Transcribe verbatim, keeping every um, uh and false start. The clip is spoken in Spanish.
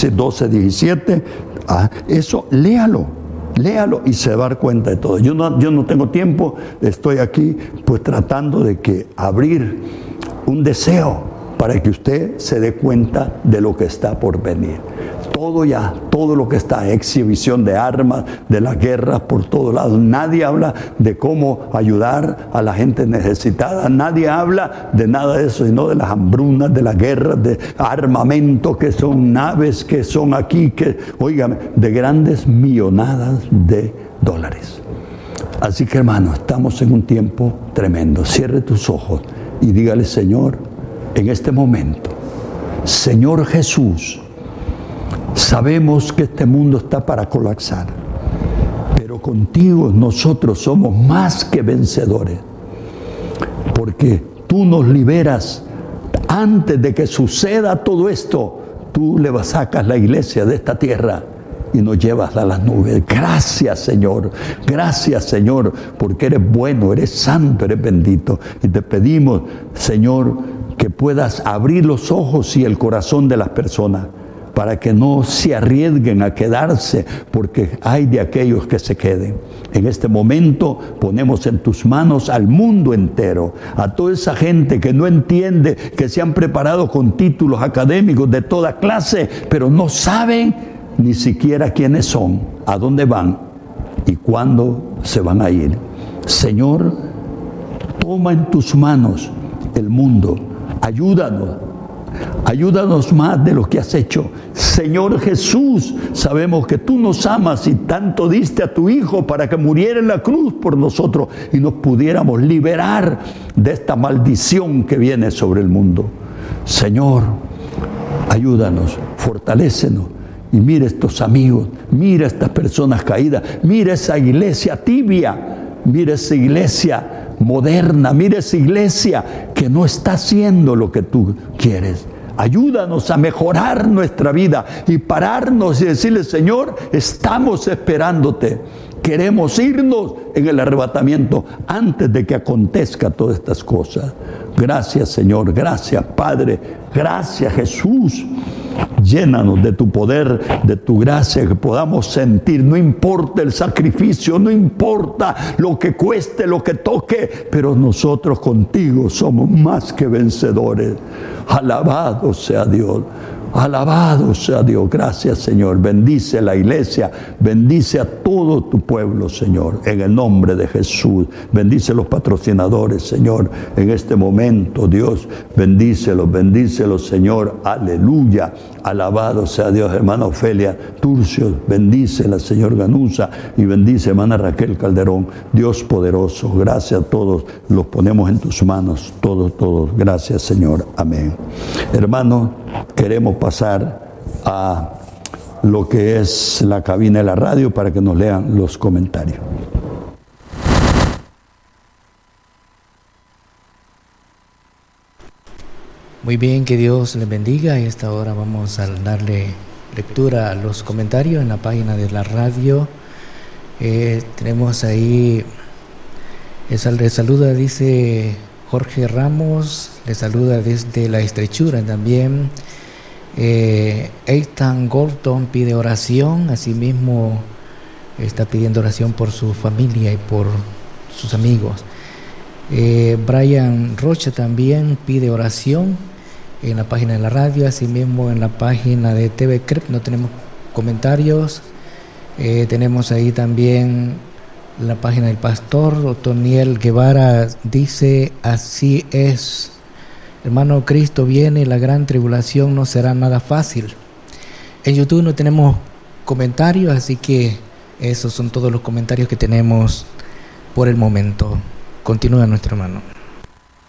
doce, diecisiete. Ah, eso, léalo, léalo y se va a dar cuenta de todo. Yo no, yo no tengo tiempo, estoy aquí pues tratando de que abrir un deseo para que usted se dé cuenta de lo que está por venir. Todo ya, todo lo que está, exhibición de armas, de las guerras por todos lados. Nadie habla de cómo ayudar a la gente necesitada. Nadie habla de nada de eso, sino de las hambrunas, de las guerras, de armamento, que son naves, que son aquí, que, óigame, de grandes millonadas de dólares. Así que, hermano, estamos en un tiempo tremendo. Cierre tus ojos y dígale, Señor, en este momento, Señor Jesús, sabemos que este mundo está para colapsar, pero contigo nosotros somos más que vencedores, porque tú nos liberas. Antes de que suceda todo esto, tú le sacas la iglesia de esta tierra y nos llevas a las nubes. Gracias, Señor. Gracias, Señor, porque eres bueno, eres santo, eres bendito. Y te pedimos, Señor, que puedas abrir los ojos y el corazón de las personas para que no se arriesguen a quedarse, porque hay de aquellos que se queden. En este momento ponemos en tus manos al mundo entero, a toda esa gente que no entiende, que se han preparado con títulos académicos de toda clase, pero no saben ni siquiera quiénes son, a dónde van y cuándo se van a ir. Señor, toma en tus manos el mundo, ayúdanos. Ayúdanos más de lo que has hecho. Señor Jesús, sabemos que tú nos amas y tanto diste a tu Hijo para que muriera en la cruz por nosotros y nos pudiéramos liberar de esta maldición que viene sobre el mundo. Señor, ayúdanos, fortalécenos. Y mira estos amigos, mira estas personas caídas, mira esa iglesia tibia, mira esa iglesia moderna, mira esa iglesia que no está haciendo lo que tú quieres. Ayúdanos a mejorar nuestra vida y pararnos y decirle, Señor, estamos esperándote. Queremos irnos en el arrebatamiento antes de que acontezca todas estas cosas. Gracias, Señor. Gracias, Padre. Gracias, Jesús. Llénanos de tu poder, de tu gracia, que podamos sentir, no importa el sacrificio, no importa lo que cueste, lo que toque, pero nosotros contigo somos más que vencedores. Alabado sea Dios. Alabado sea Dios. Gracias, Señor. Bendice la iglesia, bendice a todo tu pueblo, Señor, en el nombre de Jesús. Bendice a los patrocinadores, Señor, en este momento, Dios, bendícelos, bendícelos, Señor. Aleluya. Alabado sea Dios. Hermana Ofelia Turcios, bendícela, Señor Ganuza, y bendice, hermana Raquel Calderón. Dios poderoso, gracias a todos. Los ponemos en tus manos, todos, todos. Gracias, Señor. Amén. Hermanos, queremos pasar a lo que es la cabina de la radio para que nos lean los comentarios. Muy bien, que Dios les bendiga. Y a esta hora vamos a darle lectura a los comentarios en la página de la radio. Eh, tenemos ahí, le saluda, dice Jorge Ramos, le saluda desde La Estrechura también. Eh, Ethan Gordon pide oración, asimismo está pidiendo oración por su familia y por sus amigos. Eh, Brian Rocha también pide oración en la página de la radio, asimismo en la página de T V Crep. No tenemos comentarios. Eh, tenemos ahí también la página del pastor Otoniel Guevara, dice: así es, hermano, Cristo viene, la gran tribulación no será nada fácil. En YouTube no tenemos comentarios, así que esos son todos los comentarios que tenemos por el momento. Continúa nuestro hermano.